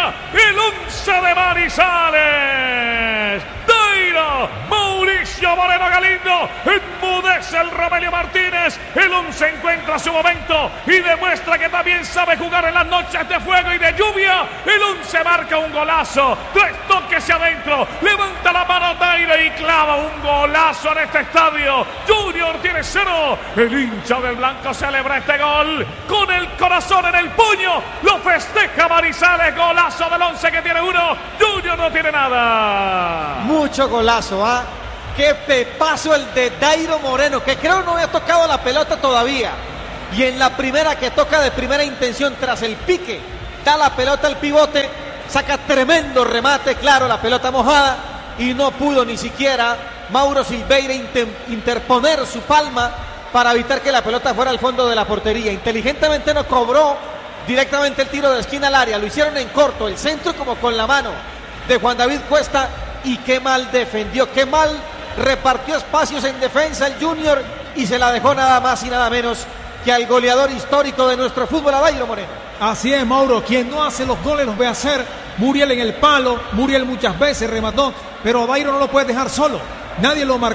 lluvia, el 11 de Manizales. Dairo, Mauricio Moreno Galindo, enmudece el Romelio Martínez. El 11 encuentra su momento y demuestra que también sabe jugar en las noches de fuego y de lluvia. El 11 marca un golazo, 3 toques adentro, levanta la mano Dairo y clava un golazo en este estadio. Junior tiene 0, el hincha del blanco celebra este gol con el corazón en el puño, lo festeja Manizales, golazo del 11 que tiene 1, Junior no tiene nada. Mucho golazo, ¿ah? Qué pepazo el de Dairo Moreno, que creo no había tocado la pelota todavía. Y en la primera que toca de primera intención, tras el pique, da la pelota al pivote, saca tremendo remate, claro, la pelota mojada, y no pudo ni siquiera Mauro Silveira interponer su palma para evitar que la pelota fuera al fondo de la portería. Inteligentemente no cobró directamente el tiro de esquina al área, lo hicieron en corto, el centro como con la mano de Juan David Cuesta, y qué mal defendió, qué mal repartió espacios en defensa el Junior y se la dejó nada más y nada menos que al goleador histórico de nuestro fútbol, a Dairo Moreno. Así es, Mauro, quien no hace los goles los ve hacer. Muriel en el palo, Muriel muchas veces remató, pero a Dairo no lo puede dejar solo, nadie lo marcó.